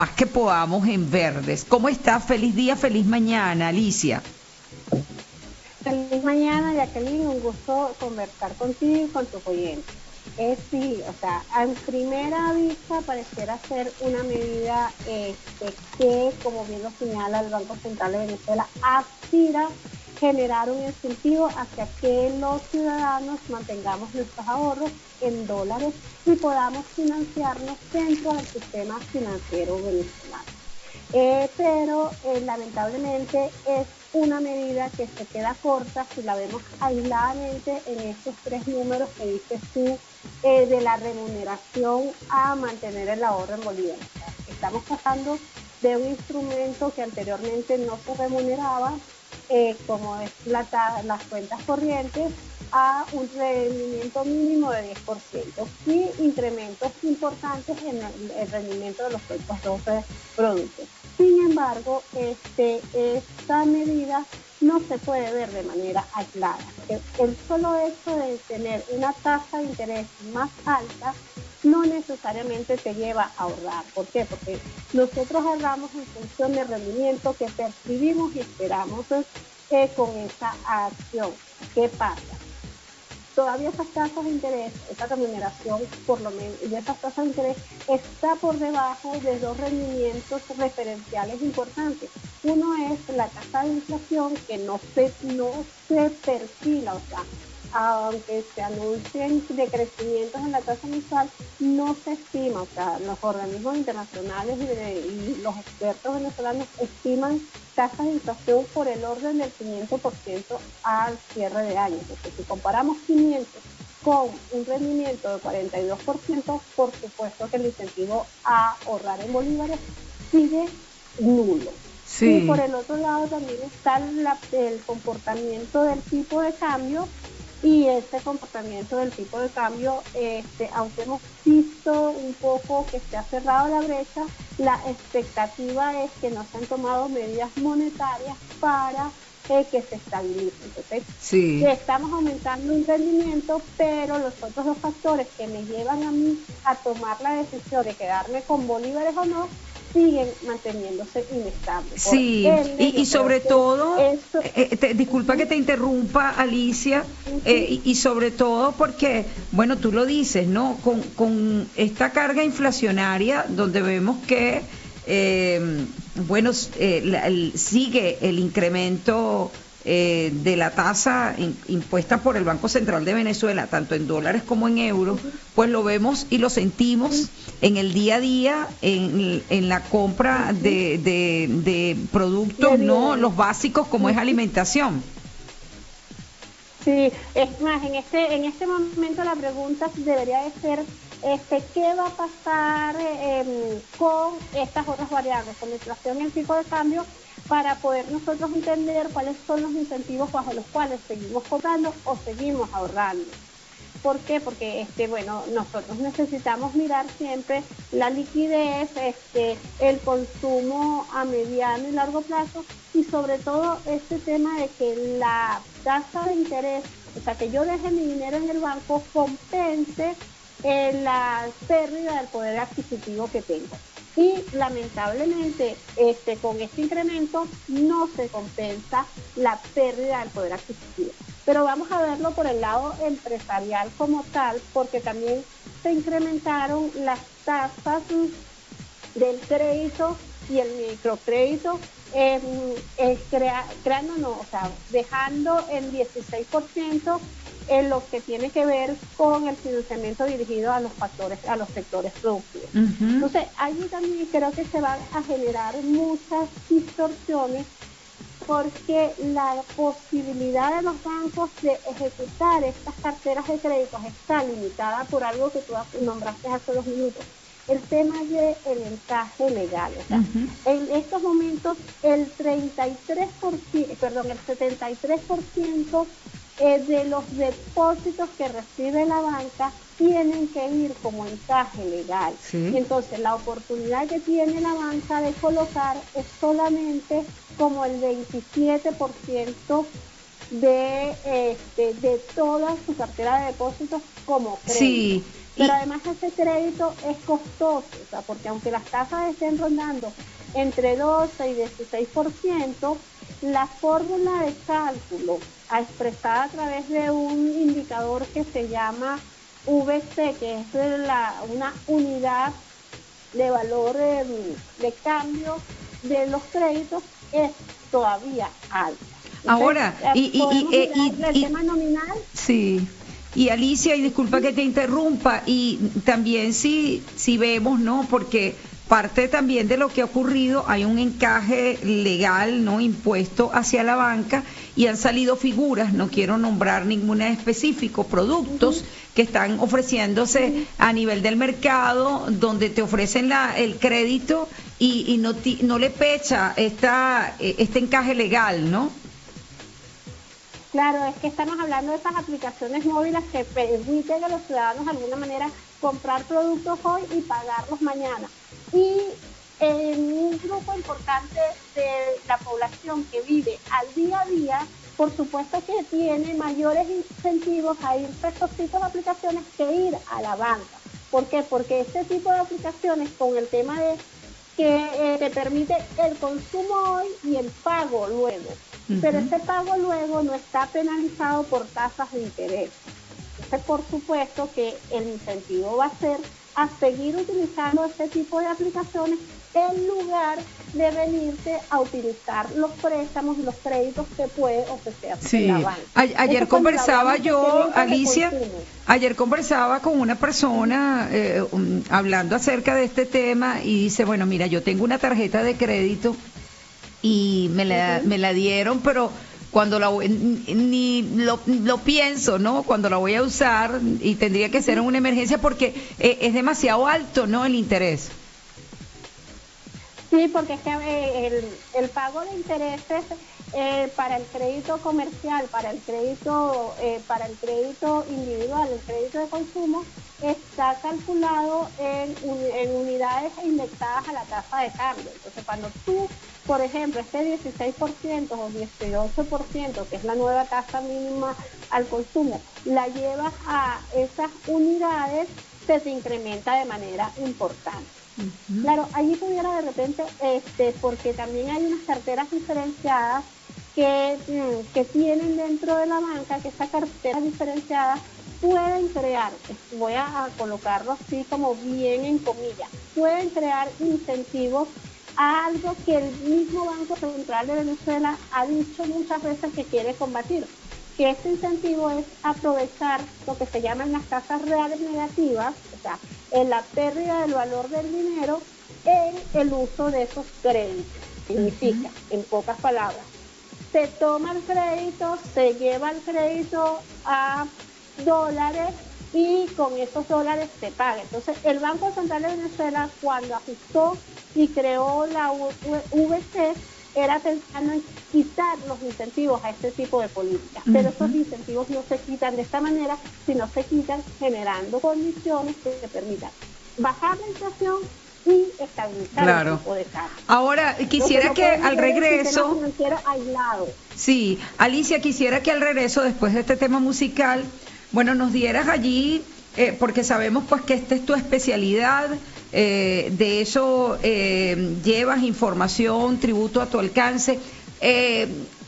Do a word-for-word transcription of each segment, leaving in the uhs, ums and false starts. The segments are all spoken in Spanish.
más que podamos en verdes. ¿Cómo estás? Feliz día, feliz mañana, Alicia. Feliz mañana, Jacqueline, un gusto conversar contigo y con tus oyentes. Es sí, o sea, en primera vista pareciera ser una medida este, que, como bien lo señala el Banco Central de Venezuela, aspira a generar un incentivo hacia que los ciudadanos mantengamos nuestros ahorros en dólares y podamos financiarnos dentro del sistema financiero venezolano. Eh, pero eh, lamentablemente es una medida que se queda corta si la vemos aisladamente en estos tres números que dices tú, eh, de la remuneración a mantener el ahorro en bolívares. Estamos pasando de un instrumento que anteriormente no se remuneraba, eh, como es la, las cuentas corrientes, a un rendimiento mínimo de diez por ciento y incrementos importantes en el, el rendimiento de los otros doce productos. Sin embargo, este, esta medida no se puede ver de manera aislada. El solo hecho de tener una tasa de interés más alta no necesariamente te lleva a ahorrar. ¿Por qué? Porque nosotros ahorramos en función del rendimiento que percibimos y esperamos eh, con esa acción. ¿Qué pasa? Todavía esas tasas de interés, esa remuneración por lo menos, y esas tasas de interés está por debajo de dos rendimientos referenciales importantes. Uno es la tasa de inflación, que no se, no se perfila, o sea, aunque se anuncien decrecimientos en la tasa mensual, no se estima, o sea, los organismos internacionales y, de, y los expertos venezolanos estiman tasas de inflación por el orden del quinientos por ciento al cierre de año. Porque si comparamos quinientos con un rendimiento de cuarenta y dos por ciento, por supuesto que el incentivo a ahorrar en bolívares sigue nulo. Sí. Y por el otro lado también está la, el comportamiento del tipo de cambio, y este comportamiento del tipo de cambio, este, aunque hemos visto un poco que se ha cerrado la brecha, la expectativa es que no se han tomado medidas monetarias para eh, que se estabilice. Entonces, sí. estamos aumentando un rendimiento, pero los otros dos factores que me llevan a mí a tomar la decisión de quedarme con bolívares o no, siguen manteniéndose inestables. Sí, ende, y, y sobre todo, esto... eh, te, disculpa que te interrumpa, Alicia, eh, y, y sobre todo porque, bueno, tú lo dices, ¿no? Con, con esta carga inflacionaria, donde vemos que, eh, bueno, eh, la, el, sigue el incremento eh, de la tasa in, impuesta por el Banco Central de Venezuela, tanto en dólares como en euros, pues lo vemos y lo sentimos en el día a día, en, en la compra de, de, de productos, no los básicos como es alimentación. Sí, es más, en este, en este momento la pregunta debería de ser, este, ¿qué va a pasar eh, con estas otras variables, con la inflación y el tipo de cambio, para poder nosotros entender cuáles son los incentivos bajo los cuales seguimos comprando o seguimos ahorrando? ¿Por qué? Porque este, bueno, nosotros necesitamos mirar siempre la liquidez, este, el consumo a mediano y largo plazo, y sobre todo este tema de que la tasa de interés, o sea, que yo deje mi dinero en el banco, compense eh, la pérdida del poder adquisitivo que tengo. Y lamentablemente este, con este incremento no se compensa la pérdida del poder adquisitivo. Pero vamos a verlo por el lado empresarial como tal, porque también se incrementaron las tasas del crédito y el microcrédito, eh, eh, crea, creando, no, o sea, dejando el dieciséis por ciento en lo que tiene que ver con el financiamiento dirigido a los factores, a los sectores productivos. Uh-huh. Entonces, allí también creo que se van a generar muchas distorsiones, porque la posibilidad de los bancos de ejecutar estas carteras de créditos está limitada por algo que tú nombraste hace dos minutos, el tema del encaje legal. O sea, uh-huh. En estos momentos el treinta y tres por ciento, perdón, el setenta y tres por ciento de los depósitos que recibe la banca tienen que ir como encaje legal. Sí. Entonces, la oportunidad que tiene la banca de colocar es solamente como el veintisiete por ciento de, este, de toda su cartera de depósitos como crédito. Sí. Pero además ese crédito es costoso, o sea, porque aunque las tasas estén rondando entre doce y dieciséis por ciento, la fórmula de cálculo expresada a través de un indicador que se llama V C, que es la, una unidad de valor de, de cambio de los créditos, es todavía alta. Entonces, ahora, y, y, y, eh, y, el y, tema nominal. Sí. Y Alicia, y disculpa que te interrumpa, y también si, si vemos, ¿no? Porque parte también de lo que ha ocurrido, hay un encaje legal, ¿no? Impuesto hacia la banca, y han salido figuras, no quiero nombrar ninguna específico, productos uh-huh. que están ofreciéndose uh-huh. a nivel del mercado, donde te ofrecen la, el crédito y, y no, ti, no le pecha esta, este encaje legal, ¿no? Claro, es que estamos hablando de esas aplicaciones móviles que permiten a los ciudadanos de alguna manera comprar productos hoy y pagarlos mañana. Y en un grupo importante de la población que vive al día a día, por supuesto que tiene mayores incentivos a irse a estos tipos de aplicaciones que ir a la banca. ¿Por qué? Porque este tipo de aplicaciones, con el tema de que eh, te permite el consumo hoy y el pago luego, uh-huh. pero ese pago luego no está penalizado por tasas de interés. Entonces, por supuesto que el incentivo va a ser a seguir utilizando este tipo de aplicaciones en lugar de venirte a utilizar los préstamos y los créditos que puede ofrecer sí. la banca. A- ayer conversaba yo, Alicia, ayer conversaba con una persona eh, um, hablando acerca de este tema y dice, bueno, mira, yo tengo una tarjeta de crédito y me la, uh-huh. me la dieron, pero cuando la ni lo, lo pienso, ¿no? Cuando la voy a usar y tendría que ser en una emergencia porque eh, es demasiado alto, ¿no? El interés. Sí, porque es que eh, el, el pago de intereses eh, para el crédito comercial, para el crédito, eh, para el crédito individual, el crédito de consumo, está calculado en, en unidades indexadas a la tasa de cambio. Entonces, cuando tú, por ejemplo, este dieciséis por ciento o dieciocho por ciento, que es la nueva tasa mínima al consumo, la llevas a esas unidades, se te incrementa de manera importante. Uh-huh. Claro, allí pudiera de repente, este, porque también hay unas carteras diferenciadas que, que tienen dentro de la banca, que esas carteras diferenciadas pueden crear, voy a colocarlo así como bien en comillas, pueden crear incentivos a algo que el mismo Banco Central de Venezuela ha dicho muchas veces que quiere combatir, que este incentivo es aprovechar lo que se llaman las tasas reales negativas, o sea, en la pérdida del valor del dinero en el uso de esos créditos. Significa, uh-huh. en pocas palabras, se toma el crédito, se lleva el crédito a dólares y con esos dólares se paga. Entonces, el Banco Central de Venezuela, cuando ajustó y creó la V C, era pensando en quitar los incentivos a este tipo de políticas. Uh-huh. Pero esos incentivos no se quitan de esta manera, sino se quitan generando condiciones que te permitan bajar la inflación y estabilizar claro. el tipo de cambio. Ahora, quisiera no que al regreso... aislado. Sí, Alicia, quisiera que al regreso, después de este tema musical, bueno, nos dieras allí, eh, porque sabemos pues que esta es tu especialidad, eh, de eso eh, llevas información, tributo a tu alcance. Eh,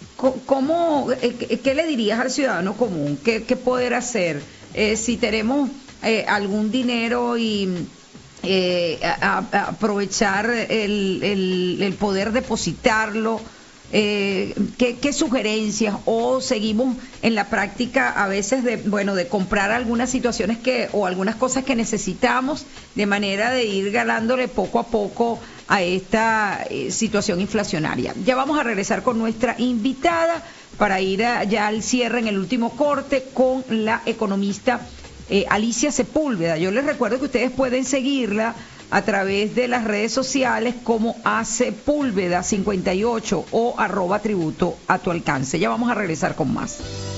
¿cómo, eh, ¿Qué le dirías al ciudadano común? ¿Qué, qué poder hacer? Eh, si tenemos eh, algún dinero y... Eh, a, a aprovechar el, el, el poder depositarlo, eh, ¿qué, qué sugerencias? O seguimos en la práctica a veces de, bueno, de comprar algunas situaciones que o algunas cosas que necesitamos de manera de ir ganándole poco a poco a esta eh, situación inflacionaria. Ya vamos a regresar con nuestra invitada para ir a, ya al cierre en el último corte con la economista Eh, Alicia Sepúlveda. Yo les recuerdo que ustedes pueden seguirla a través de las redes sociales como A Sepúlveda cincuenta y ocho o arroba tributo a tu alcance. Ya vamos a regresar con más.